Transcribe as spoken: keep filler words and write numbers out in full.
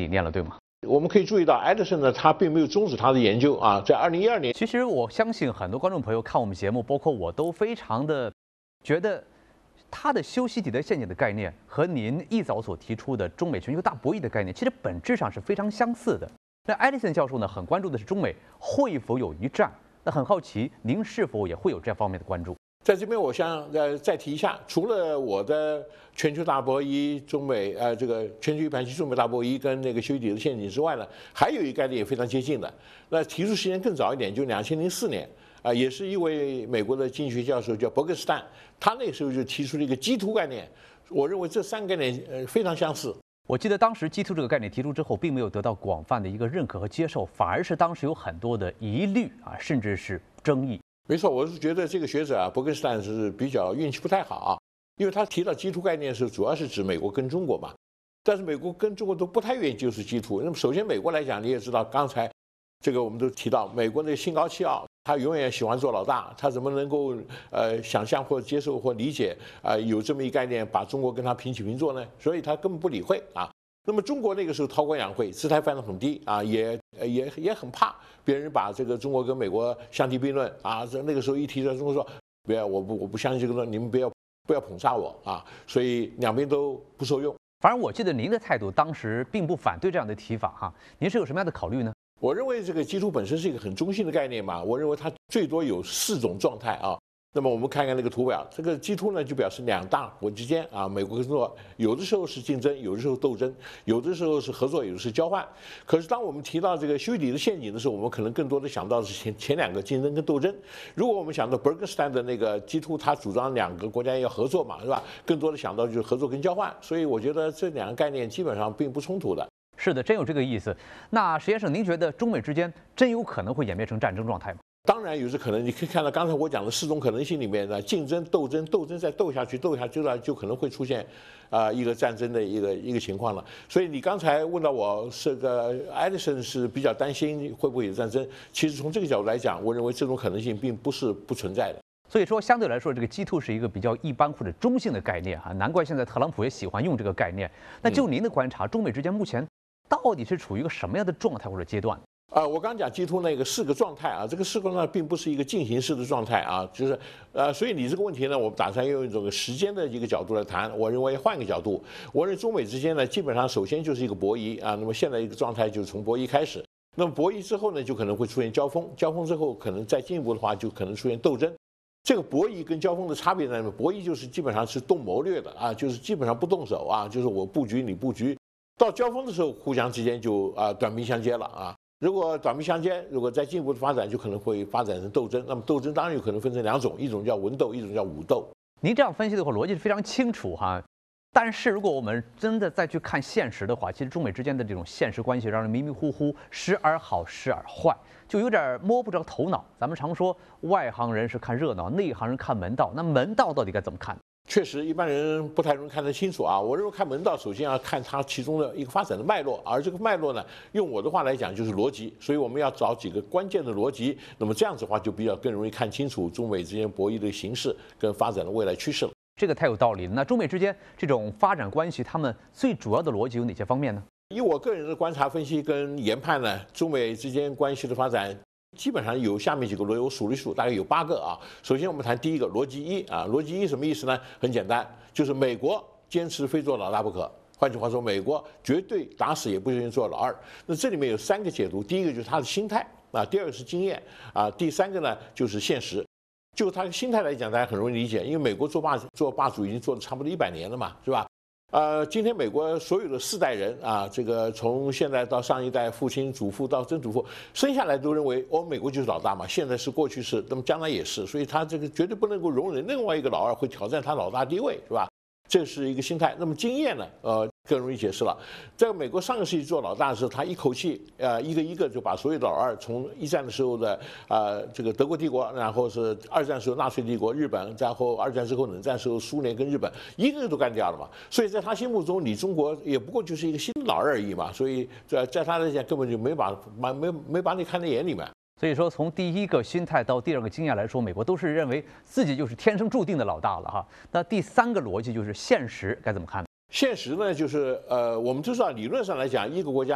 理念了，对吗？ 我们可以注意到，艾德森呢，他并没有终止他的研究啊，在二零一二年。 其实我相信很多观众朋友看我们节目，包括我都非常的觉得，他的修昔底德陷阱的概念和您一早所提出的中美全球大博弈的概念，其实本质上是非常相似的。那艾德森教授呢，很关注的是中美会否有一战，那很好奇您是否也会有这方面的关注？ 在这边，我想呃再提一下，除了我的全球大博弈、中美呃这个全球一盘棋、中美大博弈跟那个修昔底德陷阱之外呢，还有一个概念也非常接近的。那提出时间更早一点，就两千零四年啊、呃，也是一位美国的经济学教授叫伯克斯坦，他那时候就提出了一个基图概念。我认为这三个概念呃非常相似。 我记得当时基图这个概念提出之后，并没有得到广泛的一个认可和接受，反而是当时有很多的疑虑啊，甚至是争议。 没错，我是觉得这个学者啊，伯克斯坦是比较运气不太好啊，因为他提到基图概念的时候，主要是指美国跟中国嘛，但是美国跟中国都不太愿意接受基图。那么首先美国来讲，你也知道，刚才这个我们都提到，美国的心高气傲，他永远喜欢做老大，他怎么能够呃想象或接受或理解啊、呃、有这么一概念，把中国跟他平起平坐呢？所以他根本不理会啊。那么中国那个时候韬光养晦，姿态放得很低啊，也也也很怕别人把这个中国跟美国相提并论啊。这那个时候一提出来，中国说不要，我不我不相信这个论，你们不要不要捧杀我啊。所以两边都不受用。 反正我记得您的态度当时并不反对这样的提法哈，您是有什么样的考虑呢？ 我认为这个基图本身是一个很中性的概念嘛，我认为它最多有四种状态啊。那么我们看看那个图表，这个基图呢就表示两大国之间啊，美国跟中国有的时候是竞争，有的时候斗争，有的时候是合作，有的是交换。可是当我们提到这个修昔底德陷阱的时候，我们可能更多的想到的是前前两个竞争跟斗争。如果我们想到伯克斯坦的那个基图，他主张两个国家要合作嘛，是吧？更多的想到就是合作跟交换。所以我觉得这两个概念基本上并不冲突的。 是的，真有这个意思。那石先生，您觉得中美之间真有可能会演变成战争状态吗？ 当然有这可能，你可以看到刚才我讲的四种可能性里面呢，竞争、斗争、斗争再斗下去，斗下去了就可能会出现，啊、呃、一个战争的一个一个情况了。所以你刚才问到我这个艾德森是比较担心会不会有战争，其实从这个角度来讲，我认为这种可能性并不是不存在的。 所以说，相对来说，这个基图是一个比较一般或者中性的概念哈，难怪现在特朗普也喜欢用这个概念。那就您的观察，中美之间目前到底是处于一个什么样的状态或者阶段？ 啊、呃，我刚刚讲基图那个四个状态啊，这个四个状态并不是一个进行式的状态啊，就是呃，所以你这个问题呢，我们打算用一种时间的一个角度来谈。我认为换个角度，我认为中美之间呢，基本上首先就是一个博弈啊，那么现在一个状态就是从博弈开始，那么博弈之后呢，就可能会出现交锋，交锋之后可能再进一步的话，就可能出现斗争。这个博弈跟交锋的差别在哪里？博弈就是基本上是动谋略的啊，就是基本上不动手啊，就是我布局你布局，到交锋的时候，互相之间就啊短兵相接了啊。如果短兵相接，如果再进一步的发展，就可能会发展成斗争。那么斗争当然有可能分成两种，一种叫文斗，一种叫武斗。 您这样分析的话，逻辑是非常清楚哈。但是如果我们真的再去看现实的话，其实中美之间的这种现实关系让人迷迷糊糊，时而好，时而坏，就有点摸不着头脑。咱们常说外行人是看热闹，内行人看门道。那门道到底该怎么看？ 确实，一般人不太容易看得清楚啊。我认为看门道，首先要看它其中的一个发展的脉络，而这个脉络呢，用我的话来讲就是逻辑。所以我们要找几个关键的逻辑，那么这样子的话就比较更容易看清楚中美之间博弈的形势跟发展的未来趋势了。 这个太有道理了。那中美之间这种发展关系，他们最主要的逻辑有哪些方面呢？ 以我个人的观察、分析跟研判呢，中美之间关系的发展基本上有下面几个逻辑，我数了一数，大概有八个啊。首先我们谈第一个逻辑一啊，逻辑一什么意思呢？很简单，就是美国坚持非做老大不可。换句话说，美国绝对打死也不愿意做老二。那这里面有三个解读，第一个就是他的心态啊，第二个是经验啊，第三个呢就是现实。就他的心态来讲，大家很容易理解，因为美国做霸做霸主已经做了差不多一百年了嘛，是吧？呃，今天美国所有的四代人啊，这个从现在到上一代父亲、祖父到曾祖父，生下来都认为哦，美国就是老大嘛，现在是，过去是，那么将来也是，所以他这个绝对不能够容忍另外一个老二会挑战他老大地位，是吧？这是一个心态。那么经验呢？呃，更容易解释了。在美国上个世纪做老大的时候，他一口气呃一个一个就把所有的老二，从一战的时候的呃这个德国帝国，然后是二战时候纳粹帝国、日本，然后二战之后冷战时候苏联跟日本，一个个都干掉了嘛。所以在他心目中，你中国也不过就是一个新的老二而已嘛。所以在在他来讲，根本就没把没没没把你看在眼里面。 所以说，从第一个心态到第二个经验来说，美国都是认为自己就是天生注定的老大了哈。那第三个逻辑就是现实该怎么看？ 现实呢，就是呃，我们都知道，理论上来讲，一个国家